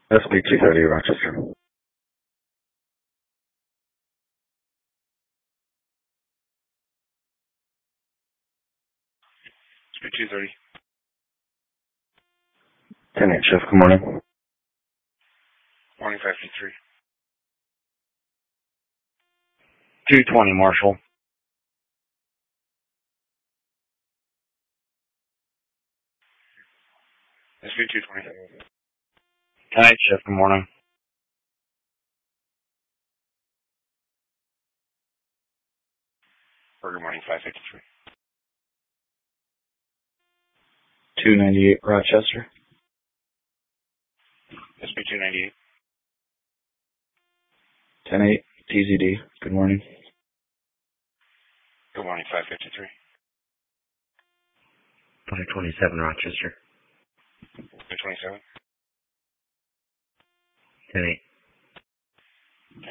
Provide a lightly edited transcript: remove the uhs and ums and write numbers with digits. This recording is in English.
SB 230 Rochester. SB 230. 10-8 shift, good morning. Morning 553. 220 Marshall. SB 220. 10-8 shift, good morning. Good morning 553. 298 Rochester. SB 298. 10-8 TZD, good morning. Good morning 553. 527 Rochester. 227. 10-8.